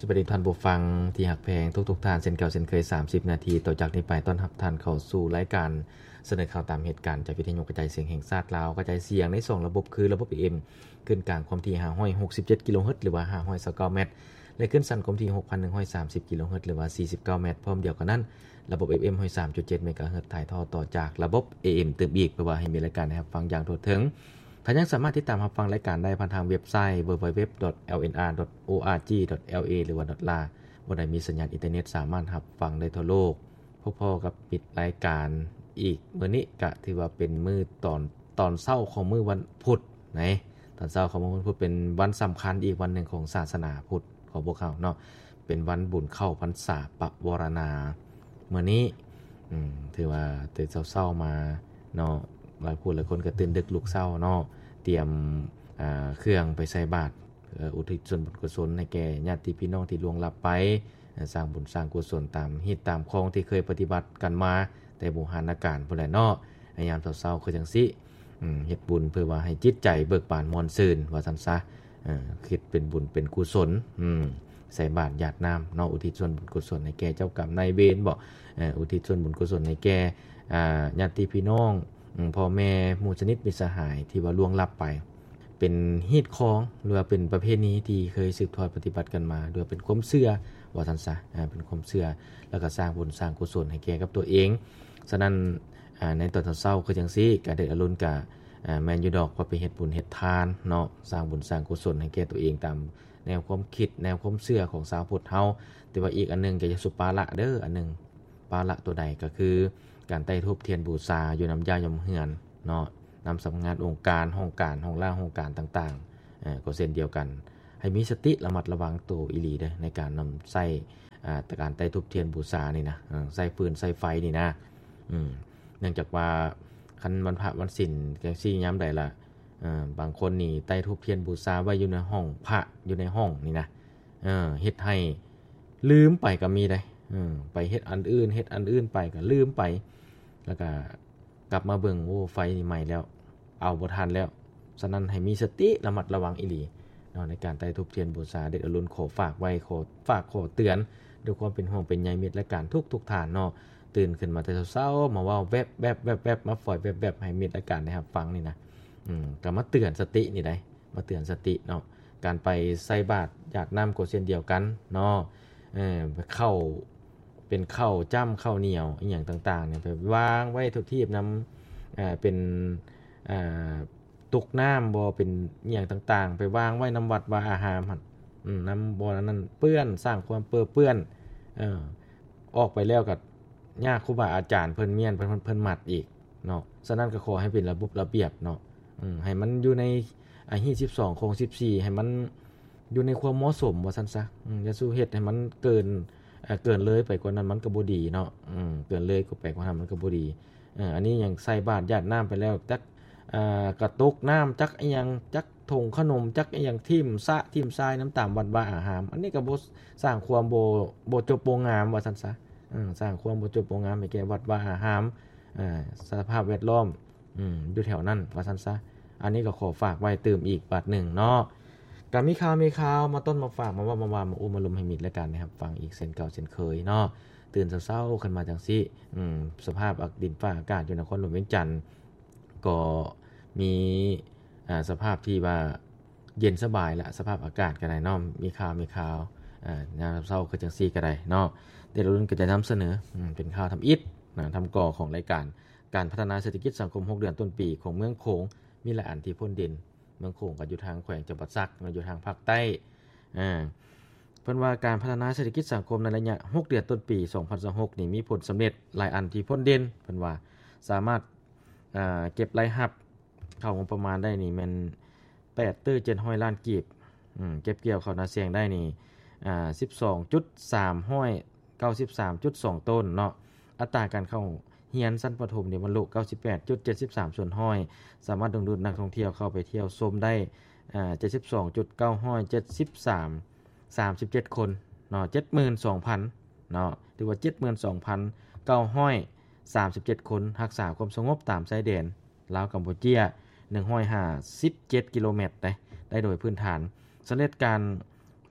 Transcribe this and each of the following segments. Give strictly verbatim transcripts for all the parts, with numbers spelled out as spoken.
สวัสดีท่านผู้ฟังที่หักแพงทุกๆท่านเช่นเก่าเช่นเคยสามสิบนาทีต่อจากนี้ไปต้อนรับท่านเข้าสู่รายการเสนอข่าวตามเหตุการณ์จากวิทยุกระจายเสียงแห่งชาติลาวกระจายเสียงในสองระบบคือระบบ เอ เอ็ม ขึ้นกลางความถี่ห้าร้อยหกสิบเจ็ดกิโลเฮิรตซ์หรือว่าห้าร้อยยี่สิบเก้าเมตรและขึ้นสั้นความถี่ หกพันหนึ่งร้อยสามสิบกิโลเฮิรตซ์หรือว่าสี่สิบเก้าเมตรพร้อมเดียวกันนั้นระบบ เอฟ เอ็ม หนึ่งร้อยสามจุดเจ็ด เมกะเฮิรตซ์ถ่ายทอดต่อจากระบบ เอ เอ็ม ตื่มอีกเพื่อว่าให้มีรายการให้รับฟังอย่างทั่วถึงท่านยังสามารถติดตามรับฟังรายการได้ผ่านทางเว็บไซต์ ดับเบิลยู ดับเบิลยู ดับเบิลยู ดอท แอล เอ็น อาร์ ดอท โอ อาร์ จี ดอท แอล เอ หรือว่า .la บ่ได้มีสัญญาณอินเทอร์เน็ตสามารถรับฟังได้ทั่วโลกพอๆกับปิดรายการอีกมื้อนี้ก็ถือว่าเป็นมื้อตอนตอนเช้าของมื้อวันพุธนะตอนเช้าของมื้อวันพุธเป็นวันสำคัญอีกวันหนึ่งของศาสนาพุทธของพวกเขาเนาะเป็นวันบุญเข้าพรรษาปวารณามื้อนี้อืมถือว่าตื่นเช้าๆมาเนาะหลายผู้หลายคนก็ตื่นดึกลุกเช้าเนาะเตรียมอ่าเครื่องไปใส่บาตรอุทิศส่วนบุญกุศลให้แก่ญาติพี่น้องที่ล่วงลับไปสร้างบุญสร้างกุศลตามฮีตตามคองที่เคยปฏิบัติกันมาแต่โบราณกาลพุ่นแหละเนาะในยามเช้าๆคือจังซี่อืมเฮ็ดบุญเพื่อว่าให้จิตใจเบิกบานม่วนซื่นว่าซั่นซะเอ่อคิดเป็นบุญเป็นกุศลอืมใส่บาตรหยาดน้ำเนาะอุทิศส่วนบุญกุศลให้แก่เจ้ากรรมนายเวรบ่เอ่ออุทิศส่วนบุญกุศลให้แก่อ่าญาติพี่น้องพ่อแม่หมู่ชนิดมิตรสหายที่ว่าล่วงลับไปเป็นฮีตของหรือว่าเป็นประเพณีที่เคยสืบทอดปฏิบัติกันมาโดยเป็นความเชื่อว่าซั่นซะอ่าเป็นความเชื่อแล้วก็สร้างบุญสร้างกุศลให้แก่กับตัวเองฉะนั้นอ่าในตอนเช้าคือจังซี่ก็ได้อรุณก็อ่าแม่นอยู่ดอกว่าไปเฮ็ดบุญเฮ็ดทานเนาะสร้างบุญสร้างกุศลให้แก่ตัวเองตามแนวความคิดแนวความเชื่อของชาวพุทธเฮาแต่ว่าอีกอันนึงก็จะสุปาละเด้ออันนึงปาละตัวใดก็คือการไต้ทูปเทียนบูชาอยู่นำยายมเฮือนเนาะนำสำงานองค์การห้องการห้องล่างห้องการต่างๆเอ่อก็เช่นเดียวกันให้มีสติระมัดระวังตัวอีหลีเด้อในการนำใช้อ่าการไต้ทูปเทียนบูชานี่นะเออใส่ฟืนใส่ไฟนี่นะอืมเนื่องจากว่าคันวันพระวันศีลจังซี่ยามใดล่ะเอ่อบางคนนี่ไต้ทูปเทียนบูชาไว้อยู่ในห้องพระอยู่ในห้องนี่นะเออเฮ็ดให้ลืมไปก็มีได้เออไปเฮ็ดอันอื่นเฮ็ดอันอื่นไปก็ลืมไปแล้วก็กลับมาเบิ่งโอ้ไฟนี่ไหม้แล้วเอาบ่ทันแล้วฉะนั้นให้มีสติระมัดระวังอีหลีเนาะในการไต้ทูปเทียนบูชาเด็กอรุณขอฝากไว้ขอฝากขอเตือนด้วยความเป็นห่วงเป็นใยมิตรและการทุกๆท่านเนาะตื่นขึ้นมาแต่เช้าๆมาเว้าแวบๆๆมาฝอยแวบๆให้มิตรและการได้รับฟังนี่นะอืมก็มาเตือนสตินี่ได้มาเตือนสติเนาะการไปใส่บาตรหยาดน้ำก็เช่นเดียวกันเนาะเออเข้าเป็นข้าวจ้ำข้าวเหนียวอีหยังต่างๆเนี่ยไปวางไว้ทุกที่นำอ่าเป็นอ่าตุกน้ำบ่เป็นอีหยังต่างๆไปวางไว้นำวัดว่าอาหารหั่นอืมน้ำบ่นั้นเปื้อนสร้างความเปื้อเปื้อนเออออกไปแล้วก็ยากครูบาอาจารย์เพิ่นเมียนเพิ่นเพิ่นมัดอีกเนาะฉะนั้นก็ขอให้เป็นระบบระเบียบเนาะอืมให้มันอยู่ในอ่าฮีสิบสองคงสิบสี่ให้มันอยู่ในความเหมาะสมว่าซั่นซะอืมอย่าสู้เฮ็ดให้มันเกินเอ่อเกินเลยไปกว่านั้นมันก็บ่ดีเนาะอืมเกินเลยก็ไปกว่านั้นมันก็บ่ดีเอ่ออันนี้หยังใส่บาตรหยาดน้ำไปแล้วจักอ่ากระตุกน้ำจักอีหยังจักถุงขนมจักอีหยังทิ่มสะทิ่มทรายน้ำตามวัดว่าอาหารอันนี้ก็บ่สร้างความบ่บ่จบบ่งามว่าซั่นซะอืมสร้างความบ่จบบ่งามให้แก่วัดว่าอาหารเอ่อสภาพแวดล้อมอืมอยู่แถวนั้นว่าซั่นซะอันนี้ก็ขอฝากไว้เติมอีกบาทหนึ่งเนาะก็มีข่าวมีข่าวมาต้นมาฝากมาว่ามาว่ามาอุ้มมาลมให้มิตรแล้วกันนะครับฟังอีกเช่นเก่าเช่นเคยเนาะตื่นเช้าๆขึ้นมาจังซี่อืมสภาพดินฟ้าอากาศอยู่นครหลวงเวียงจันทน์ก็มีอ่าสภาพที่ว่าเย็นสบายละสภาพอากาศก็ได้เนาะมีข่าวมีข่าวอ่ายามเช้าคือจังซี่ก็ได้เนาะเดี๋ยวรุ่นก็จะนำเสนออืมเป็นข่าวทำอิฐนะทำก่อของรายการการพัฒนาเศรษฐกิจสังคมหกเดือนต้นปีของเมืองโขงมีหลายอันที่พ้นดินเมืองโขงก็อยู่ทางแขวงจังหวัดซักอยู่ทางภาคใต้อ่าเพิ่นว่าการพัฒนาเศรษฐกิจสังคมในระยะหกเดือนต้นปีสองพันยี่สิบหกนี่มีผลสำเร็จหลายอันที่พ้นดินเพิ่นว่าสามารถอ่าเก็บรายรับเข้างบประมาณได้นี่แม่นแปดตื้อเจ็ดร้อยล้านกีบอืมเก็บเกี่ยวข้าวนาเสียงได้นี่อ่า สิบสองจุดสามเก้าสามจุดสอง ต้นเนาะอัตราการเข้าเรียนชั้นประถมนี่บรรลุ เก้าสิบแปดจุดเจ็ดสาม ส่วนห้อยสามารถดึงดูดนักท่องเที่ยวเข้าไปเที่ยวชมได้อ่า เจ็ดสิบสองจุดเก้าเจ็ดสาม สามสิบเจ็ด คนเนาะ เจ็ดหมื่นสองพัน เนาะหรือว่า เจ็ดหมื่นสองพันเก้าร้อยสามสิบเจ็ด คนรักษาความสงบตามชายแดนลาวกัมพูเชียหนึ่งร้อยห้าสิบเจ็ดกิโลเมตรได้ได้โดยพื้นฐานสำเร็จการ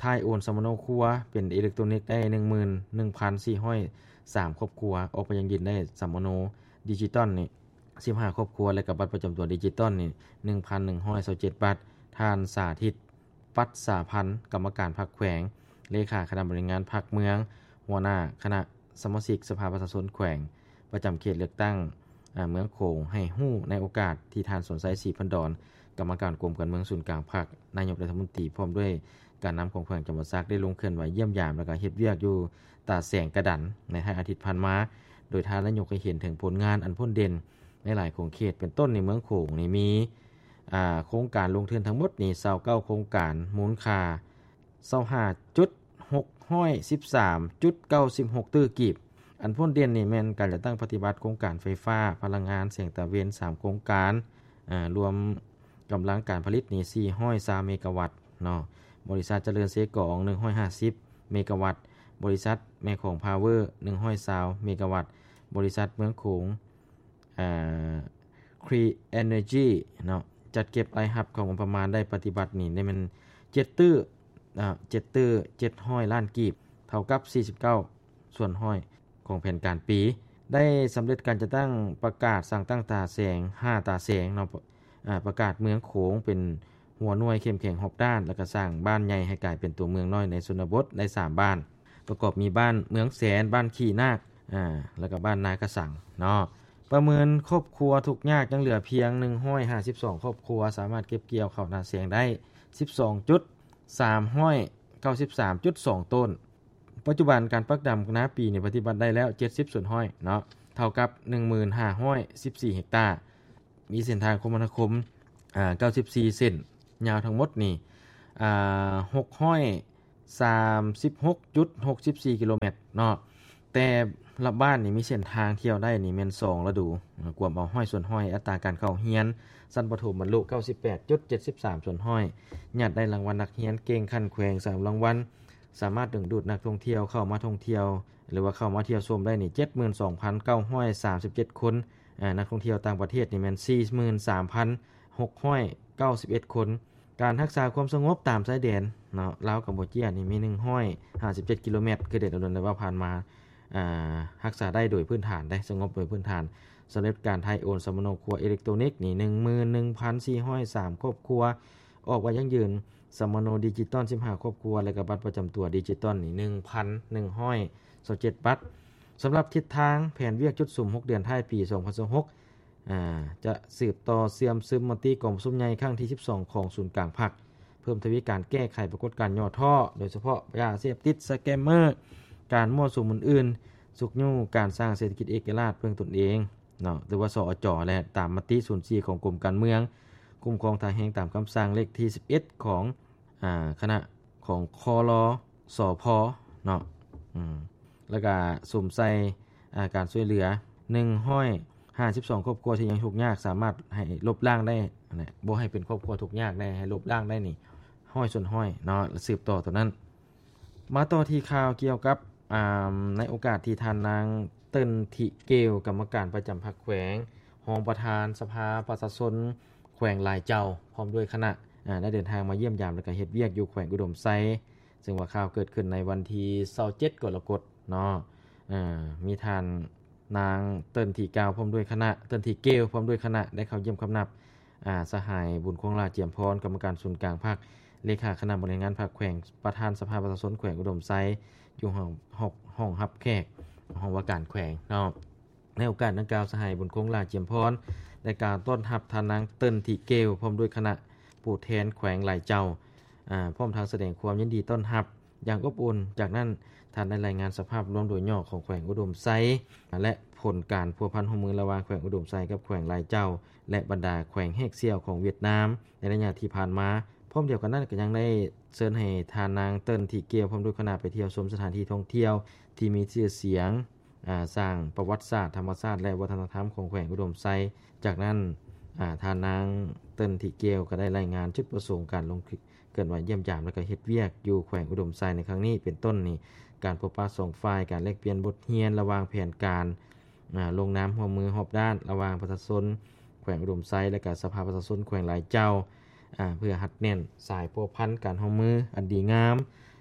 ถ่ายโอนสมโนครัวเป็นอิเล็กทรอนิกส์ได้ หนึ่งหมื่นหนึ่งพันสี่ร้อยสาม ครอบครัวออกไปยังดินได้สมโนดิจิตอลนี่สิบห้าครอบครัวและกับบัตรประจำตัวดิจิตอลนี่ หนึ่งพันหนึ่งร้อยยี่สิบเจ็ด บัตรท่านสาธิตปัตสาพันธ์กรรมการพรรคแขวงเลขาคณะบริหารพรรคเมืองหัวหน้าคณะสมาชิกสภาประชาชนแขวงประจำเขตเลือกตั้งเมืองโขงให้ฮู้ในโอกาสที่ทานสนใจศรีพันดอนกรรมการกรมการเมืองศูนย์กลางพรรคนายกรัฐมนตรีพร้อมด้วยการนำของแขวงจังหวัดซักได้ลงเคลื่อนไหวเยี่ยมยามและก็เฮ็ดเวียกอยู่ตาแสงกระดันในท้ายอาทิตย์ผ่านมาโดยทานนายกให้เห็นถึงผลงานอันพ้นเด่นในหลายโครงเขตเป็นต้นในเมืองโขงนี่มีอ่าโครงการลงทุนทั้งหมดนี่ยี่สิบเก้าโครงการมูลค่า ยี่สิบห้าจุดหกสิบสามจุดเก้าหก ตื้อกีบอันพ้นเด่นนี่แม่นการจัดตั้งปฏิบัติโครงการไฟฟ้าพลังงานแสงตะเวนสามโครงการอ่ารวมกำลังการผลิตนี่สี่ร้อยสามเมกะวัตต์เนาะบริษัทเจริญเสกองหนึ่งร้อยห้าสิบเมกะวัตต์บริษัทแม่ของพาวเวอร์หนึ่งร้อยยี่สิบเมกะวัตต์บริษัทเมืองโขงอ่า Cree Energy เนาะจัดเก็บรายรับของงบประมาณได้ปฏิบัตินี่ได้มันเจ็ดตื้ออ่าเจ็ดตื้อเจ็ดร้อยล้านกีบเท่ากับสี่สิบเก้าส่วนห้อยของแผนการปีได้สำเร็จการจัดตั้งประกาศสั่งตั้งตาแสงห้าตาแสงเนาะอ่าประกาศเมืองโขงเป็นหัวหน่วยเข้มแข็งรอบด้านแล้วก็สร้างบ้านใหญ่ให้กลายเป็นตัวเมืองน้อยในชนบทได้สามบ้านประกอบมีบ้านเมืองแสนบ้านขี้นาคอ่าแล้วก็บ้านนากระสังเนาะประเมินครอบครัวทุกยากยังเหลือเพียงหนึ่งร้อยห้าสิบสองครอบครัวสามารถเก็บเกี่ยวข้าวนาแสงได้ สิบสองจุดสามเก้าสาม จุดสอง ต้นปัจจุบันการปักดำนาปีนี่ปฏิบัติได้แล้วเจ็ดสิบส่วนห้อยเนาะเท่ากับ หนึ่งพันห้าร้อยสิบสี่ เฮกตาร์มีเส้นทางคมนาคมอ่าเก้าสิบสี่เส้นยาวทั้งหมดนี่อ่าหกร้อยสามสิบหกจุดหกสี่ กิโลเมตรเนาะแต่ละบ้านนี่มีเส้นทางเที่ยวได้นี่แม่นสองฤดูกวมเอาห้อยส่วนห้อยอัตราการเข้าเรียนสั้นประถมบรรลุ เก้าสิบแปดจุดเจ็ดสาม ส่วนห้อยญาติได้รางวัลนักเรียนเก่งขั้นแขวงสามรางวัลสามารถดึงดูดนักท่องเที่ยวเข้ามาท่องเที่ยวหรือว่าเข้ามาเที่ยวชมได้นี่ เจ็ดหมื่นสองพันเก้าร้อยสามสิบเจ็ด คนอ่านักท่องเที่ยวต่างประเทศนี่แม่น สี่หมื่นสามพันหกร้อยเก้าสิบเอ็ด คนการรักษาความสงบตามชายแดนเนาะลาวกัมพูชานี่มีหนึ่งร้อยห้าสิบเจ็ดกิโลเมตรคือเด็ดอดุลได้ว่าผ่านมาอ่ารักษาได้โดยพื้นฐานได้สงบโดยพื้นฐานสำเร็จการไทยโอนสมโนครัวอิเล็กทรอนิกส์นี่ หนึ่งหมื่นหนึ่งพันสี่ร้อยสาม ครอบครัวออกไว้ยั่งยืนสมโนดิจิตอลสิบห้าครอบครัวและก็บัตรประจำตัวดิจิตอลนี่ หนึ่งพันหนึ่งร้อยยี่สิบเจ็ด บัตรสำหรับทิศทางแผนเวียกจุดสุ่มหกเดือนท้ายปีสองพันยี่สิบหกอ่าจะสืบต่อเสื่อมซึมมติกล่อมซุ่มใหญ่ครั้งที่สิบสองของศูนย์กลางพรรคเพิ่มทวีการแก้ไขปรากฏการณ์ย่อท่อโดยเฉพาะยาเสพติดสแกมเมอร์การมั่วสุมอื่นๆสุกยู่การสร้างเศรษฐกิจเอกราชเพื่อตนเองเนาะหรือว่าสอจและตามมติศูนย์สี่ของกรมการเมืองคุ้มครองทางแห่งตามคำสั่งเลขที่สิบเอ็ดของอ่าคณะของคลสพเนาะอืมแล้วก็สมใส่อ่าการช่วยเหลือหนึ่งร้อยห้าสิบสองครอบครัวที่ยังทุกข์ยากสามารถให้ลบล้างได้นะบ่ให้เป็นครอบครัวทุกข์ยากได้ให้ลบล้างได้นี่ห้อยส่วนห้อยเนาะสืบต่อตัวนั้นมาต่อที่ข่าวเกี่ยวกับอ่าในโอกาสที่ทานนางเติ้นทิเกลกรรมการประจำพรรคแขวงรองประธานสภาประชาชนแขวงหลายเจ้าพร้อมด้วยคณะอ่าได้เดินทางมาเยี่ยมยามและก็เฮ็ดเวียกอยู่แขวงอุดมไซซึ่งว่าข่าวเกิดขึ้นในวันที่ยี่สิบเจ็ดกรกฎาคมเนาะอ่ามีทานนางเติ้นทิกาวพร้อมด้วยคณะเติ้นทิเกลพร้อมด้วยคณะได้เข้าเยี่ยมคำนับอ่าสหายบุญคงลาเจียมพรกรรมการศูนย์กลางพรรคเลขาคณะบริหารงานพรรคแขวงประธานสภาประชาชนแขวงอุดมไซอยู่ห้องห้องรับแขกห้องว่าการแขวงเนาะในโอกาสดังกล่าวสหายบุญคงลาเจียมพรได้การต้อนรับทานนางเติ้นทิเกลพร้อมด้วยคณะผู้แทนแขวงหลายเจ้าอ่าพร้อมทางแสดงความยินดีต้อนรับอย่างอบอุ่นจากนั้นท่านได้รายงานสภาพรวมโดยย่อของแขวงอุดมไซและผลการพัวพันร่วมมือระหว่างแขวงอุดมไซกับแขวงหลายเจ้าและบรรดาแขวงแฮกเซียวของเวียดนามในระยะที่ผ่านมาพร้อมเดียวกันนั้นก็ยังได้เชิญให้ทานนางเติ้นทิเกลพร้อมด้วยคณะไปเที่ยวชมสถานที่ท่องเที่ยวที่มีชื่อเสียงอ่าสร้างประวัติศาสตร์ธรรมชาติและวัฒนธรรมของแขวงอุดมไซจากนั้นอ่าทานนางเติ้นทิเกลก็ได้รายงานจุดประสงค์การลงเกิดว่าเยี่ยมยามและก็เฮ็ดเวียกอยู่แขวงอุดมไซในครั้งนี้เป็นต้นนี่การพบปะสองฝ่ายการแลกเปลี่ยนบทเรียนระหว่างแผนการอ่าลงน้ำร่วมมือรอบด้านระหว่างประชาชนแขวงอุดมไซและก็สภาประชาชนแขวงหลายเจ้าอ่าเพื่อหัดแน่นสายพัวพันการร่วมมืออันดีงาม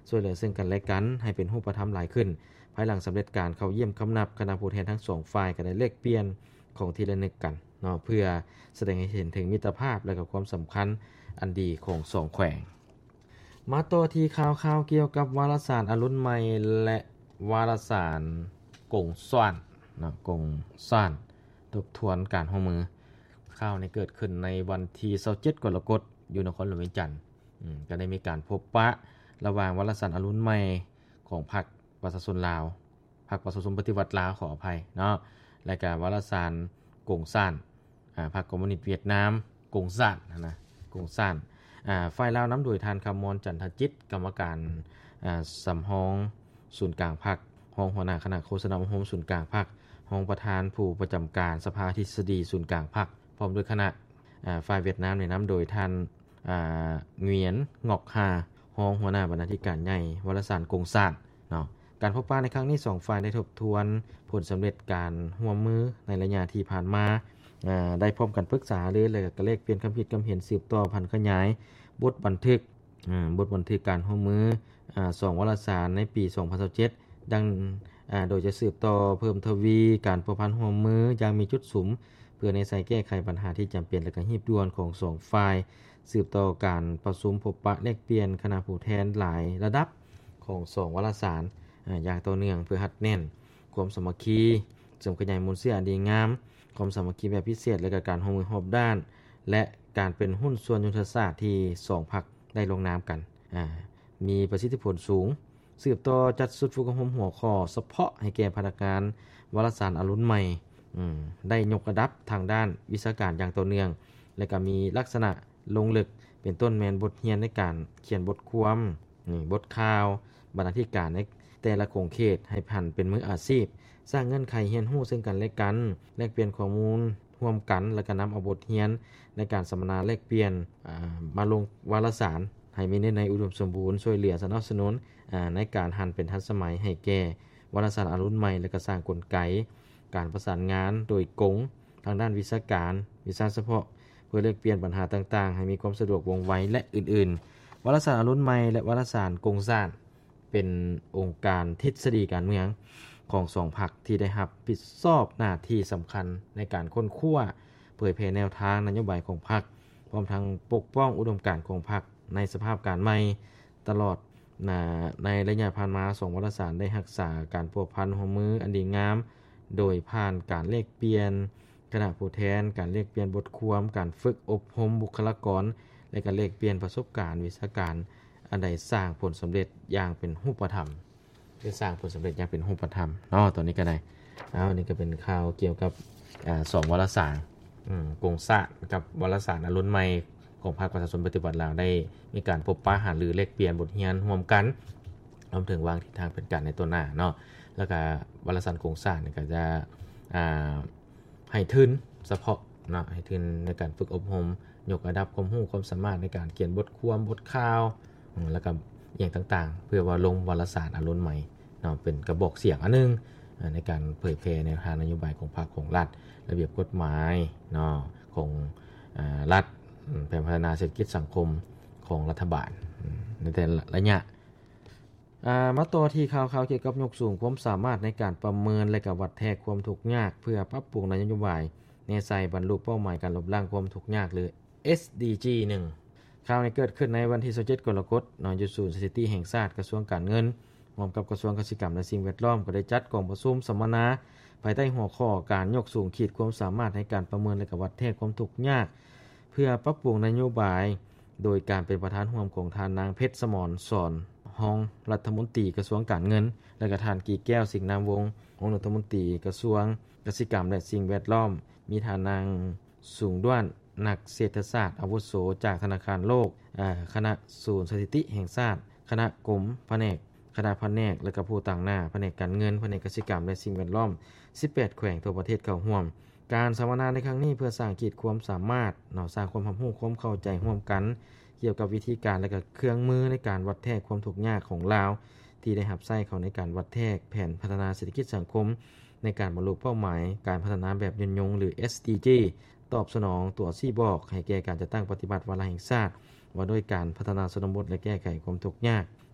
ช่วยเหลือซึ่งกันและกันให้เป็นรูปธรรมหลายขึ้นภายหลังสำเร็จการเข้าเยี่ยมคำนับคณะผู้แทนทั้งสองฝ่ายก็ได้แลกเปลี่ยนของที่ระลึกกันเนาะเพื่อแสดงให้เห็นถึงมิตรภาพและก็ความสำคัญอันดีของสองแขวงมาต่อที่ข่าวๆเกี่ยวกับวารสารอรุณใหม่และวารสารกงซ่านเนาะกงซ่านทบทวนการร่วมมือข่าวนี้เกิดขึ้นในวันที่ยี่สิบเจ็ดกรกฎาคมอยู่นครหลวงเวียงจันทน์อืมก็ได้มีการพบปะระหว่างวารสารอรุณใหม่ของพรรคประชาชนลาวพรรคประชาชนปฏิวัติลาวขออภัยเนาะและก็วารสารกงซ่านอ่าพรรคคอมมิวนิสต์เวียดนามกงซ่านนะกงซ่านอ่าฝ่ายลาวนําโดยทานคำมรจันทจิตกรรมการอ่าสำรองศูนย์กลางพรรครองหัวหน้าคณะโฆษณาอบรมศูนย์กลางพรรครองประธานผู้ประจำการสภาทฤษฎีศูนย์กลางพรรคพร้อมด้วยคณะอ่าฝ่ายเวียดนามในนําโดยท่านอ่าเงียนงอกฮารองหัวหน้าบรรณาธิการใหญ่วารสารกงซ่านเนาะการพบปะในครั้งนี้สองฝ่ายได้ทบทวนผลสําเร็จการร่วมมือในระยะที่ผ่านมาอ่าได้พร้อมกันปรึกษาหรือแล้วก็แลกเปลี่ยนความคิดความเห็นสืบต่อพันขยายบทบันทึกอ่าบทบันทึกการร่วมมืออ่าสองวารสารในปีสองพันยี่สิบเจ็ดดังอ่าโดยจะสืบต่อเพิ่มทวีการพัวพันร่วมมืออย่างมีจุดสุมเพื่อในใส่แก้ไขปัญหาที่จําเป็นและก็รีบด่วนของสองฝ่ายสืบต่อการประชุมพบปะแลกเปลี่ยนคณะผู้แทนหลายระดับของสองวารสารอ่าอย่างต่อเนื่องเพื่อหัดแน่นความสามัคคีเสริมขยายมูลเสียอันดีงามความสามัคคีแบบพิเศษและก็การร่วมมือรอบด้านและการเป็นหุ้นส่วนยุทธศาสตร์ที่สองพรรคได้ลงนามกันอ่ามีประสิทธิผลสูงสืบต่อจัดสุดฝึกอบรมหัวข้อเฉพาะให้แก่พนักงานวารสารอรุณใหม่อืมได้ยกระดับทางด้านวิชาการอย่างต่อเนื่องและก็มีลักษณะลงลึกเป็นต้นแมนบทเรียนในการเขียนบทความนี่บทข่าวบรรณาธิการในแต่ละโครงเขตให้พันเป็นมืออาชีพสร้างเงื่อนไขเรียนรู้ซึ่งกันและกันแลกเปลี่ยนข้อมูลร่วมกันและก็นําเอาบทเรียนในการสัมมนาแลกเปลี่ยนอ่ามาลงวารสารให้มีในอุดมสมบูรณ์ช่วยเหลือสนับสนุนอ่าในการหันเป็นทันสมัยให้แก่วารสารอรุณใหม่และก็สร้างกลไกการประสานงานโดยกงทางด้านวิชาการวิชาเฉพาะเพื่อแลกเปลี่ยนปัญหาต่างๆให้มีความสะดวกว่องไวและอื่นๆวารสารอรุณใหม่และวารสารกงซ่านเป็นองค์การทฤษฎีการเมืองของสองพรรคที่ได้รับผิดชอบหน้าที่สำคัญในการค้นคว้าเผยแพร่แนวทางนโยบายของพรรคพร้อมทั้งปกป้องอุดมการณ์ของพรรคในสภาพการใหม่ตลอดในระยะผ่านมาสองวารสารได้รักษาการพัวพันร่วมมืออันดีงามโดยผ่านการแลกเปลี่ยนคณะผู้แทนการแลกเปลี่ยนบทความการฝึกอบรมบุคลากรและการแลกเปลี่ยนประสบการณ์วิชาการอันใดสร้างผลสําเร็จอย่างเป็นรูปธรรมคือสร้างผลสําเร็จอย่างเป็นรูปธรรมเนาะตอนนี้ก็ได้เอาอันนี้ก็เป็นข่าวเกี่ยวกับอ่าสองวารสารอืมกงซ่านกับวารสารอรุณใหม่ของพรรคประชาชนปฏิบัติลาวได้มีการพบปะหารือแลกเปลี่ยนบทเรียนร่วมกันรวมถึงวางทิศทางเป็นการในตัวหน้าเนาะแล้วก็วารสารกงซ่านนี่ก็จะอ่าให้ทุนเฉพาะเนาะให้ทุนในการฝึกอบรมยกระดับความรู้ความสามารถในการเขียนบทความบทข่าวแล้วก็อย่างต่างๆเพื่อว่าลงวารสารอรุณใหม่เนาะเป็นกระบอกเสียงอันนึงในการเผยแพร่แนวทางนโยบายของพรรคของรัฐระเบียบกฎหมายเนาะของอ่ารัฐแผนพัฒนาเศรษฐกิจสังคมของรัฐบาลในแต่ละระยะอ่ามาต่อที่ข่าวๆเกี่ยวกับยกสูงความสามารถในการประเมินและก็วัดแทกความทุกข์ยากเพื่อปรับปรุงนโยบายในใส่บรรลุเป้าหมายการลดละความทุกข์ยากหรือ เอส ดี จี หนึ่งข่าวนี้เกิดขึ้นในวันที่ยี่สิบเจ็ดกรกฎาคมณอยู่ศูนย์สถิติแห่งชาติกระทรวงการเงินร่วมกับกระทรวงเกษตรกรรมและสิ่งแวดล้อมก็ได้จัดกองประชุมสัมมนาภายใต้หัวข้อการยกสูงขีดความสามารถในการประเมินและก็วัดแทกความทุกข์ยากเพื่อปรับปรุงนโยบายโดยการเป็นประธานร่วมของทานนางเพชรสมรสอนรองรัฐมนตรีกระทรวงการเงินและก็ทานกีแก้วสิงห์นามวงศ์รองรัฐมนตรีกระทรวงเกษตรกรรมและสิ่งแวดล้อมมีทานนางสูงด้วนนักเศรษฐศาสตร์อาวุโสจากธนาคารโลกอ่าคณะศูนย์สถิติแห่งชาติคณะกรมแผนกคณะแผนกและก็ผู้ต่างหน้าแผนกการเงินแผนกเกษตรกรรมและสิ่งแวดล้อมสิบแปดแขวงทั่วประเทศเข้าร่วมการสัมมนาในครั้งนี้เพื่อสร้างขีดความสามารถเนาะสร้างความรู้ความเข้าใจร่วมกันเกี่ยวกับวิธีการและก็เครื่องมือในการวัดแทกความทุกข์ยากของลาวที่ได้รับใช้เข้าในการวัดแทกแผนพัฒนาเศรษฐกิจสังคมในการบรรลุเป้าหมายการพัฒนาแบบยนยงหรือ เอส ดี จี ตอบสนองตัวซี่บอกให้แก่การจัดตั้งปฏิบัติวาระแห่งชาติว่าด้วยการพัฒนาชนบทและแก้ไขความทุกข์ยาก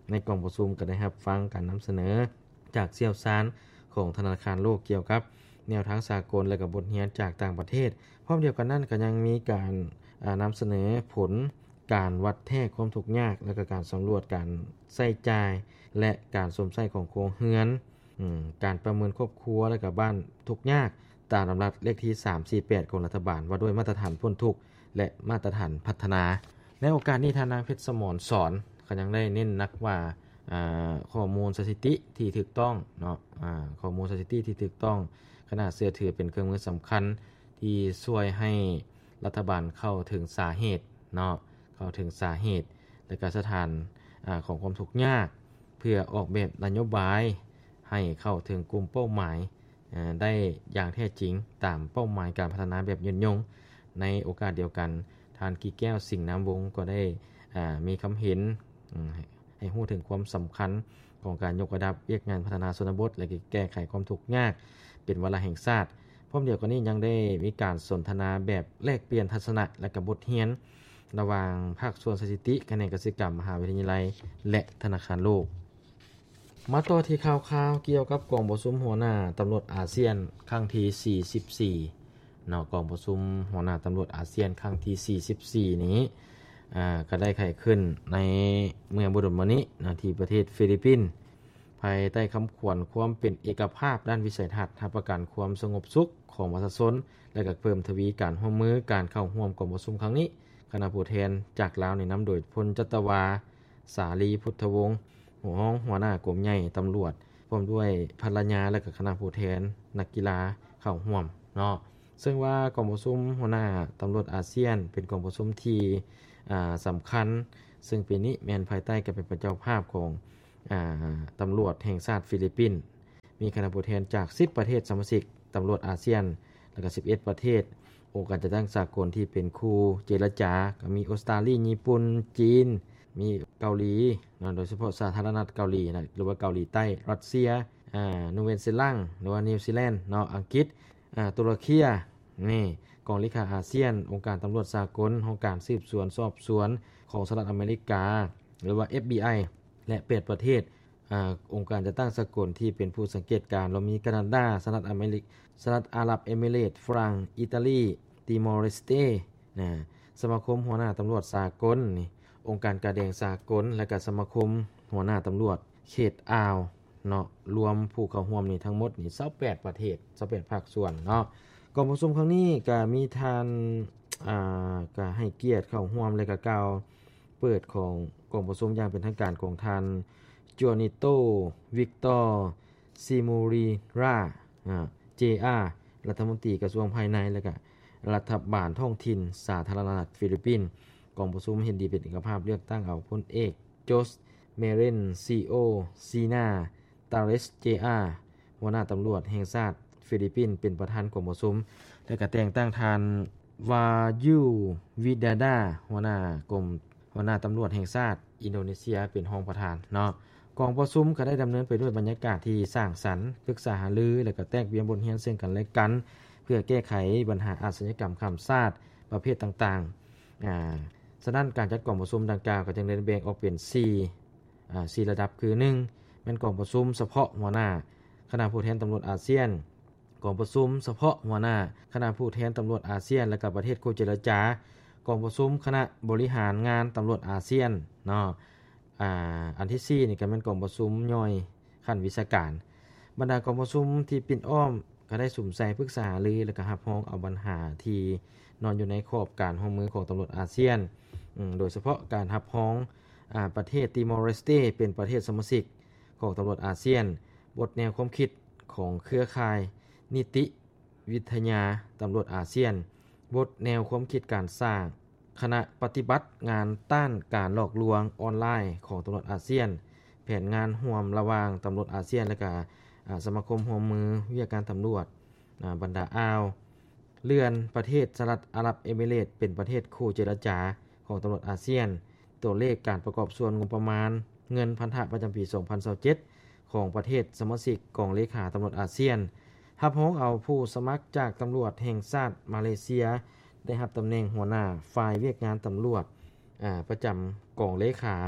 ในกองประชุมก็ได้รับฟังการนําเสนอจากเชี่ยวชาญของธนาคารโลกเกี่ยวกับแนวทางสากลและก็บทเรียนจากต่างประเทศพร้อมเดียวกันนั้นก็ยังมีการนําเสนอผลการวัดแท้ความทุกข์ยากและก็การสํารวจการใช้จ่ายและการสมใช้ของโครงเรือนอืมการประเมินครอบครัวและก็บ้านทุกข์ยากตามลำดับเลขที่สามสี่แปดของรัฐบาลว่าด้วยมาตรฐานพ้นทุกข์และมาตรฐานพัฒนาในโอกาสนี้ท่านนางเพชรสมรสอนก็ยังได้เน้นนักว่าอ่าข้อมูลสถิติที่ถูกต้องเนาะอ่าข้อมูลสถิติที่ถูกต้องขณะเชื่อถือเป็นเครื่องมือสําคัญที่ช่วยให้รัฐบาลเข้าถึงสาเหตุเนาะเข้าถึงสาเหตุและก็สถานอ่าของความทุกข์ยากเพื่อออกแบบนโยบายให้เข้าถึงกลุ่มเป้าหมายอ่าได้อย่างแท้จริงตามเป้าหมายการพัฒนาแบบยืนยงในโอกาสเดียวกันท่านกีแก้วสิงห์น้ำวงศ์ก็ได้อ่ามีคําเห็นให้ฮู้ถึงความสําคัญของการยกระดับเวียกงานพัฒนาชนบทและแก้ไขความทุกข์ยากเป็นวาระแห่งชาติพร้อมเดียวกันนี้ยังได้มีการสนทนาแบบแลกเปลี่ยนทัศนะและก็บทเรียนระหว่างภาคส่วนสถิติคะแนนกสิกรรมมหาวิทยาลัยและธนาคารโลกมาต่อที่ข่าวๆเกี่ยวกับกองประชุมหัวหน้าตำรวจอาเซียนครั้งที่สี่สิบสี่เนาะกองประชุมหัวหน้าตำรวจอาเซียนครั้งที่สี่สิบสี่นี้อ่าก็ได้ไขขึ้นในเมืองบุรุษมณินะที่ประเทศฟิลิปปินส์ภายใต้คําขวัญความเป็นเอกภาพด้านวิสัยทัศน์รับประกันความสงบสุขของประชาชนและก็เพิ่มทวีการร่วมมือการเข้าร่วมกองประชุมครั้งนี้คณะผู้แทนจากลาวในนําโดยพลจัตวาสาลีพุทธวงศ์หัวห้องหัวหน้ากรมใหญ่ตำรวจพร้อมด้วยภรรยาและก็คณะผู้แทนนักกีฬาเข้าร่วมเนาะซึ่งว่ากองประชุมหัวหน้าตำรวจอาเซียนเป็นกองประชุมที่อ่าสําคัญซึ่งปีนี้แม่นภายใต้การเป็นประเจ้าภาพของอ่าตำรวจแห่งชาติฟิลิปปินส์มีคณะผู้แทนจากสิบประเทศสมาชิกตำรวจอาเซียนแล้วก็สิบเอ็ดประเทศองค์การจัดตั้งสากลที่เป็นคู่เจรจาก็มีออสเตรเลียญี่ปุ่นจีนมีเกาหลีนะโดยเฉพาะสาธารณรัฐเกาหลีนะหรือว่าเกาหลีใต้รัสเซียอ่านูเวซีแลนด์หรือว่านิวซีแลนด์เนาะอังกฤษอ่าตุรกีนี่กองเลขาอาเซียนองค์การตำรวจสากลองค์การสืบสวนสอบสวนของสหรัฐอเมริกาหรือว่า เอฟ บี ไอ และแปดประเทศอ่าองค์การจัดตั้งสากลที่เป็นผู้สังเกตการเรามีแคนาดาสหรัฐอเมริกสหรัฐอาหรับเอมิเรตส์ฝรั่งอิตาลีติมอร์เลสเตนะสมาคมหัวหน้าตำรวจสากลนี่องค์การกาแดงสากลและก็สมาคมหัวหน้าตำรวจเขตอ่าวเนาะรวมผู้เข้าร่วมนี่ทั้งหมดนี่ยี่สิบแปดประเทศยี่สิบแปดภาคส่วนเนาะกองประชุมครั้งนี้ก็มีทานอ่าก็ให้เกียรติเข้าร่วมและก็กล่าวเปิดของกองประชุมอย่างเป็นทางการของทานจวนิโตวิกตอร์ซิมูรีราอ่า เจ อาร์ รัฐมนตรีกระทรวงภายในและก็รัฐบาลท้องถิ่นสาธารณรัฐฟิลิปปินส์กองประชุมเห็นดีเป็นเอกภาพเลือกตั้งเอาพลเอกโจสเมเรนซีโอซีนาตาเรส เจ อาร์ หัวหน้าตำรวจแห่งชาติฟิลิปปินส์เป็นประธานกองประชุมและก็แต่งตั้งทานวายูวิดาดาหัวหน้ากรมหัวหน้าตำรวจแห่งชาติอินโดนีเซียเป็นรองประธานเนาะกองประชุมก็ได้ดําเนินไปด้วยบรรยากาศที่สร้างสรรค์ปรึกษาหารือและก็แตกเบียนบทเรียนซึ่งกันและกันเพื่อแก้ไขปัญหาอาชญากรรมข้ามชาติประเภทต่างๆอ่าฉะนั้นการจัดกองประชุมดังกล่าวก็จึงได้แบ่งออกเป็นสี่อ่าสี่ระดับคือหนึ่งแม่นกองประชุมเฉพาะหัวหน้าคณะผู้แทนตำรวจอาเซียนกองประชุมเฉพาะหัวหน้าคณะผู้แทนตำรวจอาเซียนและก็ประเทศคู่เจรจากองประชุมคณะบริหารงานตำรวจอาเซียนเนาะอ่าอันที่สี่นี่ก็แม่นกองประชุมย่อยขั้นวิชาการบรรดากองประชุมที่ปิ่นอ้อมก็ได้สุ่มใส่ปรึกษาหารือและก็รับรองเอาปัญหาที่นอนอยู่ในขอบการร่วมมือของตำรวจอาเซียนอืมโดยเฉพาะการรับรองอ่าประเทศติมอร์เลสเตเป็นประเทศสมาชิกของตำรวจอาเซียนบทแนวความคิดของเครือข่ายนิติวิทยาตำรวจอาเซียนบทแนวความคิดการสร้างคณะปฏิบัติงานต้านการหลอกลวงออนไลน์ของตำรวจอาเซียนแผนงานร่วมระหว่างตำรวจอาเซียนและก็สมาคมร่วมมือวิทยาการตำรวจบรรดาอ่าวเลื่อนประเทศสหรัฐอาหรับเอมิเรตส์เป็นประเทศคู่เจรจาของตำรวจอาเซียนตัวเลขการประกอบส่วนงบประมาณเงินพันธะประจำปีสองพันยี่สิบเจ็ดของประเทศสมาชิกกองเลขาตำรวจอาเซียนรับรองเอาผู้สมัครจากตำรวจแห่งชาติมาเลเซียได้รับตำแหน่งหัวหน้าฝ่ายเวียกงานตำรวจอ่าประจำกองเลขาต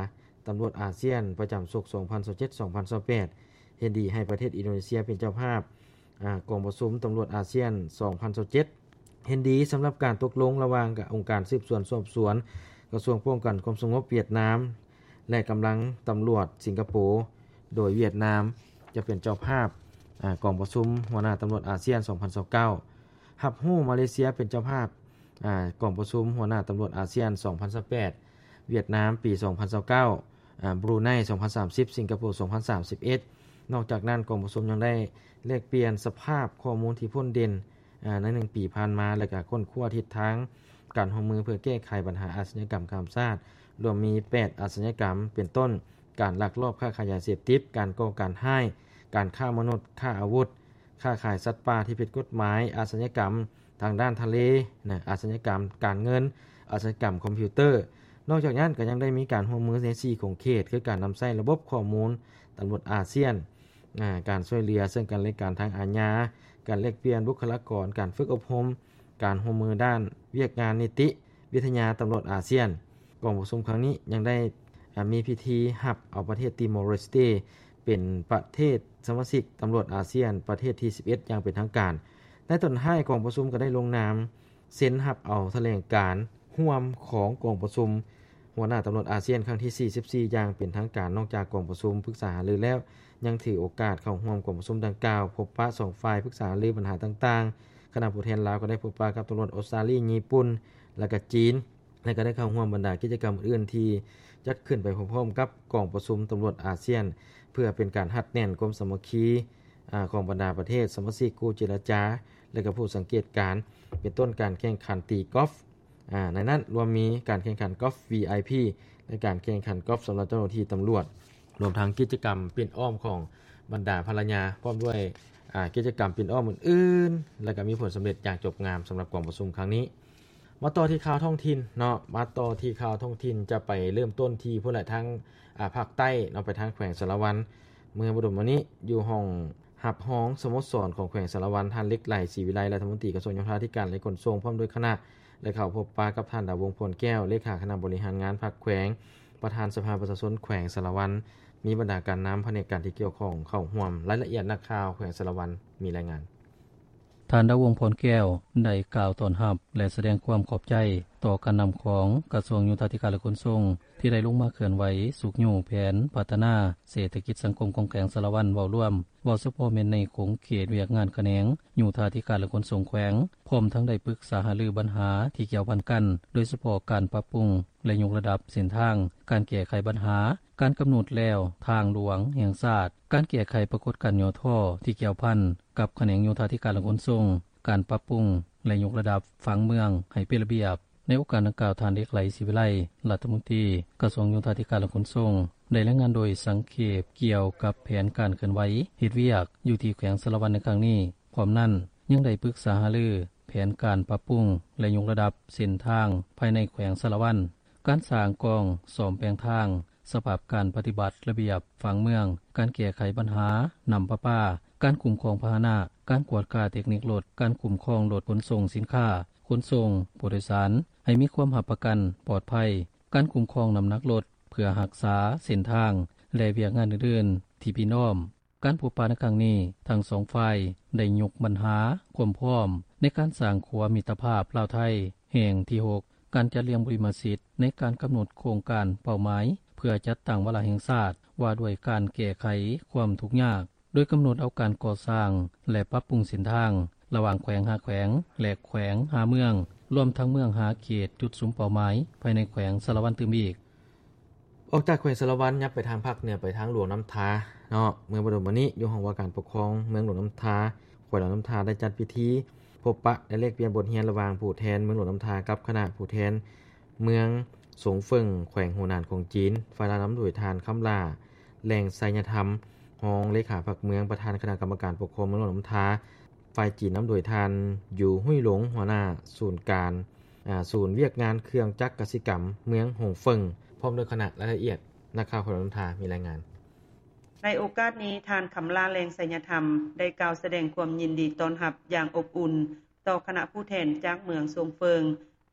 ตำรวจอาเซียนประจำศก สองพันยี่สิบเจ็ด สองพันยี่สิบแปด เห็นดีให้ประเทศอินโดนีเซียเป็นเจ้าภาพอ่ากองประชุมตำรวจอาเซียน สองพันยี่สิบเจ็ด เห็นดีสำหรับการตกลงระหว่างกับองค์การสืบสวนสอบสวนกระทรวงป้องกันความสงบเวียดนามและกำลังตำรวจสิงคโปร์โดยเวียดนามจะเป็นเจ้าภาพอ่ากองประชุมหัวหน้าตำรวจอาเซียน สองพันยี่สิบเก้า รับรู้มาเลเซียเป็นเจ้าภาพอ่ากองประชุมหัวหน้าตำรวจอาเซียน สองพันยี่สิบแปด เวียดนามปี สองพันยี่สิบเก้า อ่าบรูไน สองพันสามสิบ สิงคโปร์ สองพันสามสิบเอ็ด นอกจากนั้นกองประชุมยังได้แลกเปลี่ยนสภาพข้อมูลที่พ้นเด่นอ่าในหนึ่งปีผ่านมาและก็ค้นคว้าทิศทางการร่วมมือเพื่อแก้ไขปัญหาอาชญากรรมข้ามชาติรวมมีแปดอาชญากรรมเป็นต้นการลักลอบค้าขายยาเสพติดการก่อการร้ายการฆ่ามนุษย์ฆ่าอาวุธค้าขายสัตว์ป่าที่ผิดกฎหมายอาชญากรรมทางด้านทะเลนะอาชญากรรมการเงินอาชญากรรมคอมพิวเตอร์นอกจากนั้นก็ยังได้มีการร่วมมือในสี่ของเขตคือการนำใช้ระบบข้อมูลตำรวจอาเซียนการช่วยเหลือซึ่งกันและกันทางอาญาการแลกเปลี่ยนบุคลากรการฝึกอบรมการร่วมมือด้านเวียกงานนิติวิทยาตำรวจอาเซียนกองประชุมครั้งนี้ยังได้มีพิธีรับเอาประเทศติโมร์เลสเตเป็นประเทศสมาชิกตำรวจอาเซียนประเทศที่สิบเอ็ดอย่างเป็นทางการในตอนท้ายกองประชุมก็ได้ลงนามเซ็นรับเอาแถลงการร่วมของกองประชุมหัวหน้าตำรวจอาเซียนครั้งที่สี่สิบสี่อย่างเป็นทางการนอกจากกองประชุมปรึกษาหารือแล้วยังถือโอกาสเข้าร่วมกองประชุมดังกล่าวพบปะสองฝ่ายปรึกษาหารือปัญหาต่างๆคณะผู้แทนลาวก็ได้พบปะกับตำรวจออสเตรเลียญี่ปุ่นและก็จีนและก็ได้เข้าร่วมบรรดากิจกรรมอื่นที่จัดขึ้นไปพร้อมๆกับกองประชุมตำรวจอาเซียนเพื่อเป็นการหัดแน่นความสามัคคีของบรรดาประเทศสมาชิกคู่เจรจาและก็ผู้สังเกตการณ์เป็นต้นการแข่งขันตีกอล์ฟอ่าในนั้นรวมมีการแข่งขันกอล์ฟ วี ไอ พี และการแข่งขันกอล์ฟสำหรับเจ้าหน้าที่ตำรวจรวมทั้งกิจกรรมปิ่นอ้อมของบรรดาภรรยาพร้อมด้วยอ่ากิจกรรมปิ่นอ้อมอื่นๆและก็มีผลสำเร็จอย่างจบงามสำหรับกองประชุมครั้งนี้มาต่อที่ข่าวท้องถิ่นเนาะมาต่อที่ข่าวท้องถิ่นจะไปเริ่มต้นที่พุ่นละทั้งอ่าภาคใต้เนาะไปทางแขวงสารวันเมื่อบ่ดมวันนี้อยู่ห้องหับห้องสโมสรของแขวงสารวันท่านเล็กไหลศรีวิไลรัฐมนตรีกระทรวงโยธาธิการและขนส่งพร้อมด้วยคณะและเข้าพบปะกับท่านดาววงศ์พลแก้วเลขาคณะบริหารงานพรรคแขวงประธานสภาประชาชนแขวงสารวันมีบรรดาการน้ำแผนกการที่เกี่ยวข้องเข้าร่วมรายละเอียดนักข่าวแขวงสารวันมีรายงานท่านดาววงศ์พลแก้วได้กล่าวต้อนรับและแสดงความขอบใจต่อการนำของกระทรวงโยธาธิการและขนส่งที่ได้ลงมาเคลื่อนไหวสุกอยู่แผนพัฒนาเศรษฐกิจสังคมของแขวงสารวันเว้าร่วมเว้าเฉพาะแม่นในของเขตเวียกงานแขนงโยธาธิการและขนส่งแขวงพร้อมทั้งได้ปรึกษาหารือปัญหาที่เกี่ยวพันกันโดยเฉพาะการปรับปรุงและยกระดับเส้นทางการแก้ไขปัญหาการกำหนดแล้วทางหลวงแห่งชาติการแก้ไขปรากฏการณ์ย่อท่อที่เกี่ยวพันกับแขนงโยธาธิการและขนส่งการปรับปรุงและยกระดับฝังเมืองให้เป็นระเบียบในโอกาสดังกล่าวท่านเล็กไหลศรีวิไลรัฐมนตรีกระทรวงโยธาธิการและขนส่งได้รายงานโดยสังเขปเกี่ยวกับแผนการเคลื่อนไหวเฮ็ดเวียกอยู่ที่แขวงสารวันในครั้งนี้พร้อมนั้นยังได้ปรึกษาหารือแผนการปรับปรุงและยกระดับเส้นทางภายในแขวงสารวันการสร้างกองซ่อมแปลงทางสภาพการปฏิบัติระเบียบฝังเมืองการแก้ไขปัญหานำประปาการคุ้มครองพาหนะการกวดกาเทคนิครถการคุ้มครองรถขนส่งสินค้าขนส่งผู้โดยสารให้มีความรับประกันปลอดภัยการคุ้มครองน้ำหนักรถเพื่อรักษาเส้นทางและเวียกงานอื่นๆที่พี่น้องการพบปะในครั้งนี้ทั้งสองฝ่ายได้ยกปัญหาความพร้อมในการสร้างความมิตรภาพลาวไทยแห่งที่หกการจัดเรียงบริมาสิทธิ์ในการกำหนดโครงการเป้าหมายเพื่อจัดตั้งวาระแห่งชาติว่าด้วยการแก้ไขความทุกข์ยากโดยกำหนดเอาการก่อสร้างและปรับปรุงเส้นทางระหว่างแขวงหาแขวงและแขวงหาเมืองรวมทั้งเมืองหาเขตจุดสุมเป้าหมายภายในแขวงสารวันตืมอีกออกจากแขวงสารวันยับไปทางภาคเหนือไปทางหลวงน้ำทาเนาะเมืองบ่ดมวันนี้อยู่ห้องว่าการปกครองเมืองหลวงน้ำทาแขวงหลวงน้ำทาได้จัดพิธีพบปะและแลกเปลี่ยนบทเรียนระหว่างผู้แทนเมืองหลวงน้ำทากับคณะผู้แทนเมืองสงเฟิงแขวงโหนานของจีนฝ่ายละน้ำโดยทานคำลาแหล่งไสยธรรมรองเลขาพรรคเมืองประธานคณะกรรมการปกครองเมืองหลวงน้ำทาฝ่ายจีนน้ำโดยทานอยู่หุ้ยหลงหัวหน้าศูนย์การอ่าศูนย์เวียกงานเครื่องจักรกสิกรรมเมืองหงเฟิงพร้อมด้วยคณะรายละเอียดนักข่าวของน้ำทามีรายงานในโอกาสนี้ทานคำลาแรงไสยธรรมได้กล่าวแสดงความยินดีต้อนรับอย่างอบอุ่นต่อคณะผู้แทนจากเมืองทรงเฟิงพ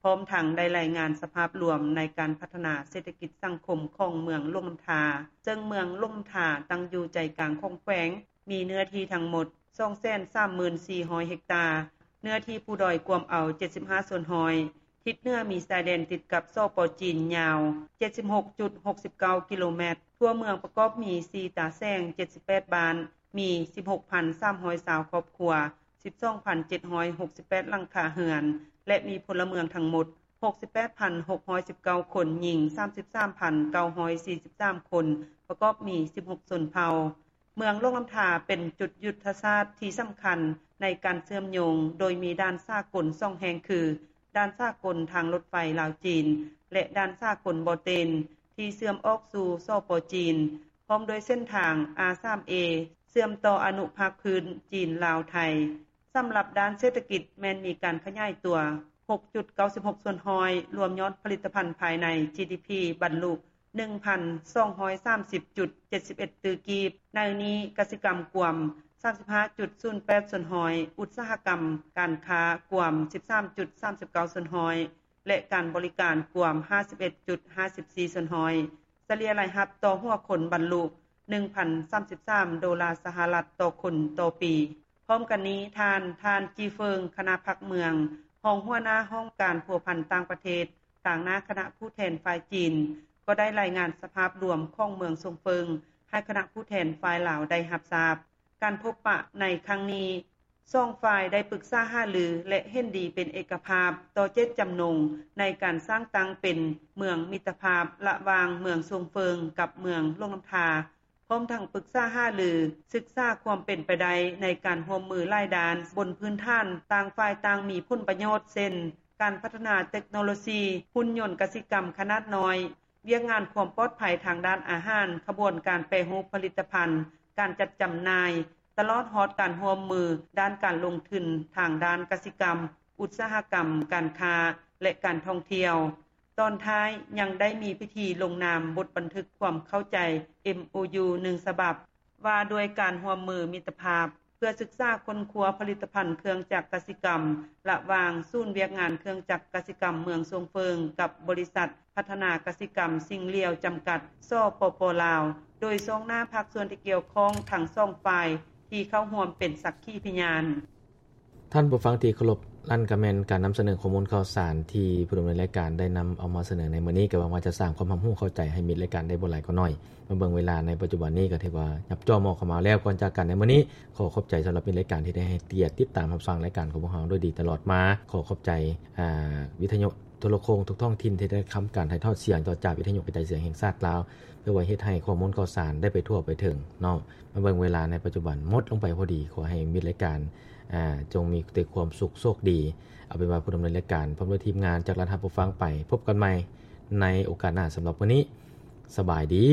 ร้อมทั้งได้รายงานสภาพรวมในการพัฒนาเศรษฐกิจสังคมของเมืองลงน้ำทาซึ่งเมืองลงน้ำทาตั้งอยู่ใจกลางของแขวงมีเนื้อที่ทั้งหมด สองแสนสามหมื่นสี่พัน เฮกตาร์เนื้อที่ผู้ดอยกวมเอาเจ็ดสิบห้าส่วนหอยทิศเหนือมีชายแดนติดกับสป.จีนยาว เจ็ดสิบหกจุดหกเก้า กิโลเมตรทั่วเมืองประกอบมีสี่ตาแซงเจ็ดสิบแปดบ้านมี สิบหกพันสามร้อยยี่สิบ ครอบครัว สิบสองพันเจ็ดร้อยหกสิบแปด หลังคาเรือนและมีพลเมืองทั้งหมด หกสิบแปดพันหกร้อยสิบเก้า คนหญิง สามสิบสามพันเก้าร้อยสี่สิบสาม คนประกอบมีสิบหกชนเผ่าเมืองลงน้ำทาเป็นจุดยุทธศาสตร์ที่สำคัญในการเชื่อมโยงโดยมีด้านสากลสองแห่งคือด้านสากลทางรถไฟลาวจีนและด้านสากลบอเตนที่เชื่อมออกสู่สป.จีนพร้อมโดยเส้นทาง อาร์ ทรี เอ เชื่อมต่ออนุภาคพื้นจีนลาวไทยสำหรับด้านเศรษฐกิจแม้นมีการขยายตัว หกจุดเก้าหก ส่วนหอยรวมยอดผลิตภัณฑ์ภายใน จี ดี พี บรรลุ หนึ่งพันสองร้อยสามสิบจุดเจ็ดสิบเอ็ด ตือกีบในนี้กสิกรรมกวม สามสิบห้าจุดศูนย์แปด ส่วนหอยอุตสาหกรรมการค้ากวม สิบสามจุดสามเก้า ส่วนหอยและการบริการกวม ห้าสิบเอ็ดจุดห้าสี่ ส่วนหอยเฉลี่ยรายรับต่อหัวคนบรรลุ หนึ่งพันสามสิบสาม ดอลลาร์สหรัฐต่อคนต่อปีพร้อมกันนี้ทานทานจีเฟิงคณะพักเมืองห้องหัวหน้าห้องการพัวพันต่างประเทศต่างหน้าคณะผู้แทนฝ่ายจีนก็ได้รายงานสภาพรวมของเมืองทรงเฟิงให้คณะผู้แทนฝ่ายลาวได้รับทราบการพบปะในครั้งนี้สองฝ่ายได้ปรึกษาหารือและเห็นดีเป็นเอกภาพต่อเจตจำนงในการสร้างตั้งเป็นเมืองมิตรภาพระหว่างเมืองทรงเฟิงกับเมืองลงน้ำทาพร้อมทั้งปรึกษาหารือศึกษาความเป็นไปได้ในการร่วมมือหลายด้านบนพื้นฐานต่างฝ่ายต่างมีผลประโยชน์เช่นการพัฒนาเทคโนโลยีหุ่นยนต์กสิกรรมขนาดน้อยเวียงงานความปลอดภัยทางด้านอาหารขบวนการแปรรูปผลิตภัณฑ์การจัดจำหน่ายตลอดฮอดการร่วมมือด้านการลงทุนทางด้านกสิกรรมอุตสาหกรรมการค้าและการท่องเที่ยวตอนท้ายยังได้มีพิธีลงนามบทบันทึกความเข้าใจ เอ็ม โอ ยู หนึ่งฉบับว่าด้วยการร่วมมือมิตรภาพเพื่อศึกษาค้นคว้าผลิตภัณฑ์เครื่องจักรกสิกรรมระหว่างศูนย์เวียกงานเครื่องจักรกสิกรรมเมืองทรงเฟิงกับบริษัทพัฒนากสิกรรมสิ่งเลียวจำกัดสปป.ลาวโดยทรงหน้าภาคส่วนที่เกี่ยวข้องทั้งสองฝ่ายที่เข้าร่วมเป็นสักขีพยานท่านผู้ฟังที่เคารพลั่นกระแม่นการนําเสนอข้อมูลข่าวสารที่ผู้ดำเนินรายการได้นําเอามาเสนอในมื้อนี้ก็หวังว่าจะสร้างความรู้เข้าใจให้มิตรรายการได้บ่หลายก็น้อยมาเบิ่งเวลาในปัจจุบันนี้ก็ถือว่ายับจ้อมอเข้ามาแล้วก่อนจากกันในมื้อนี้ขอขอบใจสำหรับมิตรรายการที่ได้ให้เกียรติติดตามรับฟังรายการของพวกเราโดยดีตลอดมาขอขอบใจอ่าวิทยุโทรโคงทุกท้องถิ่นที่ได้ค้ำการถ่ายทอดเสียงต่อจากวิทยุกระจายเสียงแห่งชาติลาวเพื่อไว้เฮ็ดให้ข้อมูลข่าวสารได้ไปทั่วไปถึงเนาะมาเบิ่งเวลาในปัจจุบันหมดลงไปพอดีขอให้มิตรรายการอ่าจงมีแต่ความสุขโชคดีเอาเป็นว่าผู้ดำเนินรายการพร้อมด้วยทีมงานจากรัฐผู้ฟังไปพบกันใหม่ในโอกาสหน้าสำหรับวันนี้สบายดี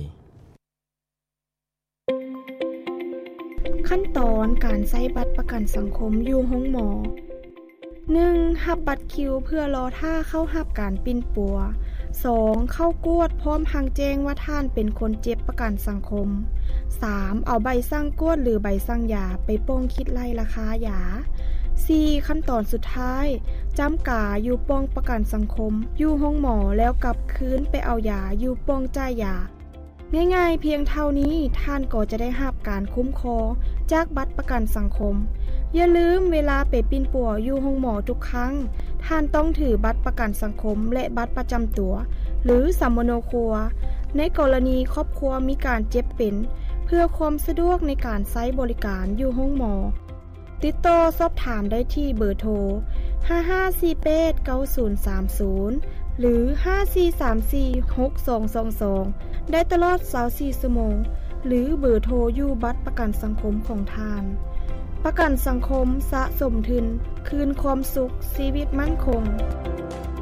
ขั้นตอนการใช้บัตรประกันสังคมอยู่ห้องหมอ หนึ่ง รับบัตรคิวเพื่อรอท่าเข้ารับการปิ้นปัว สอง เข้ากวดพร้อมหังแจ้งว่าท่านเป็นคนเจ็บประกันสังคม สาม เอาใบสั่งกวดหรือใบสั่งยาไปโป้งคิดไล่ราคายา สี่ ขั้นตอนสุดท้ายจำกาอยู่ป้องประกันสังคมอยู่ห้องหมอแล้วกลับคืนไปเอายาอยู่ป้องจ่ายยาง่ายๆเพียงเท่านี้ท่านก็จะได้รับการคุ้มครองจากบัตรประกันสังคมอย่าลืมเวลาไปปิ้นปัวอยู่ห้องหมอทุกครั้งท่านต้องถือบัตรประกันสังคมและบัตรประจำตัวหรือสมโนครัวในกรณีครอบครัวมีการเจ็บเป็นเพื่อความสะดวกในการใช้บริการอยู่ห้องหมอติดต่อสอบถามได้ที่เบอร์โทรห้า ห้า สี่ แปด เก้า ศูนย์ สาม ศูนย์หรือห้า สี่ สาม สี่ หก สอง สอง สองได้ตลอดยี่สิบสี่ชั่วโมงหรือเบอร์โทรอยู่บัตรประกันสังคมของทานประกันสังคมสะสมทุนคืนความสุขชีวิตมั่นคง